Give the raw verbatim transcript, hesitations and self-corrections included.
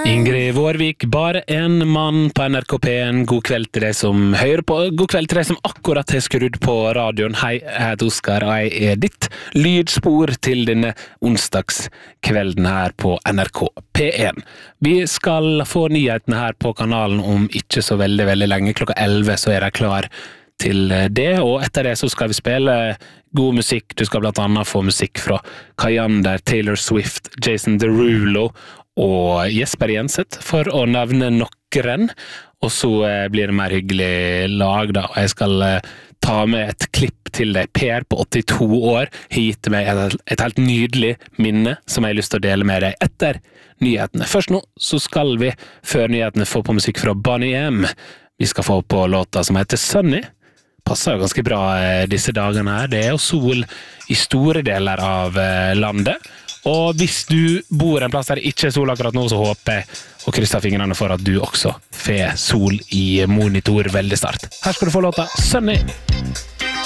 Ingrid Vårvik, bare en mann på N R K P en. God kveld til deg som hører på. God kveld til deg som akkurat har skrudd på radioen. Hei, jeg heter Oskar, og jeg er ditt lydspor til denne onsdagskvelden her på N R K P en. Vi skal få nyhetene her på kanalen om ikke så veldig, veldig lenge. Klokka elleve så er jeg klar til det, og etter det så skal vi spille god musikk. Du skal blant annet få musikk fra Kayander, Taylor Swift, Jason Derulo og Jesper Jenseth, for å nevne nokkeren. Og så blir det mer hyggelig lag da, og jeg skal ta med et klipp til deg. Per på åttito år har gitt meg et, et helt nydelig minne som jeg har lyst til å dele med deg etter nyhetene. Først nå så skal vi, før nyhetene, få på musikk fra Bonnie M. Vi skal få på låta som heter Sunny. Passer jo ganske bra disse dagene her. Det er jo sol i store deler av landet. Og hvis du bor en plass der det ikke er sol akkurat nå, så håper jeg og krysser fingrene for at du også får sol i monitor veldig snart. Her skal du få låta Sunny.